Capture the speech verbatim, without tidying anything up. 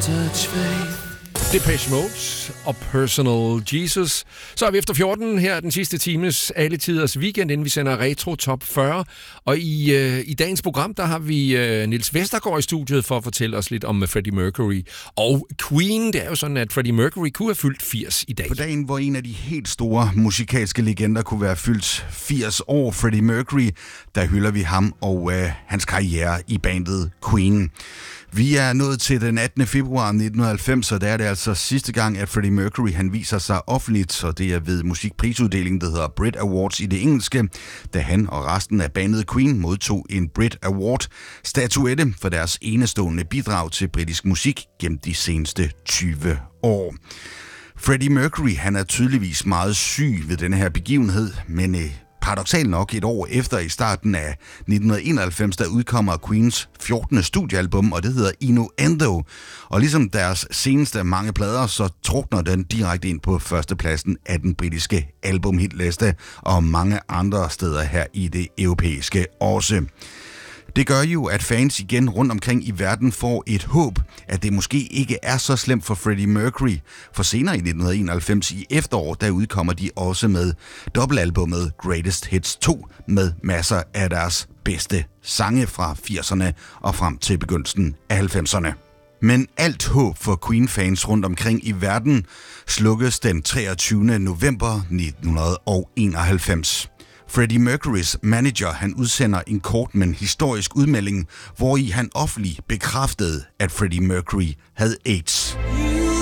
touch faith. Depeche Mode og Personal Jesus. Så er vi efter fjorten her den sidste times alle tiders weekend, inden vi sender Retro Top fyrre. Og i, øh, i dagens program, der har vi øh, Niels Vestergaard i studiet for at fortælle os lidt om Freddie Mercury og Queen. Det er jo sådan, at Freddie Mercury kunne have fyldt firs i dag. På dagen, hvor en af de helt store musikalske legender kunne være fyldt firs år, Freddie Mercury, der hylder vi ham og øh, hans karriere i bandet Queen. Vi er nået til den attende februar nitten halvfems, og der er det altså sidste gang, at Freddie Mercury han viser sig offentligt, og det er ved musikprisuddelingen, der hedder Brit Awards i det engelske, da han og resten af bandet Queen modtog en Brit Award-statuette for deres enestående bidrag til britisk musik gennem de seneste tyve år. Freddie Mercury han er tydeligvis meget syg ved denne her begivenhed, men øh, paradoksalt nok et år efter i starten af nitten enoghalvfems, der udkommer Queens fjortende studiealbum, og det hedder Innuendo. Og ligesom deres seneste mange plader, så trukner den direkte ind på førstepladsen af den britiske albumhitliste, og mange andre steder her i det europæiske også. Det gør jo, at fans igen rundt omkring i verden får et håb, at det måske ikke er så slemt for Freddie Mercury. For senere i nitten enoghalvfems i efterår, der udkommer de også med dobbeltalbummet Greatest Hits to med masser af deres bedste sange fra firserne og frem til begyndelsen af halvfemserne. Men alt håb for Queen-fans rundt omkring i verden slukkes den treogtyvende november nitten enoghalvfems. Freddie Mercurys manager han udsender en kort, men historisk udmelding, hvori han offentligt bekræftede, at Freddie Mercury havde AIDS.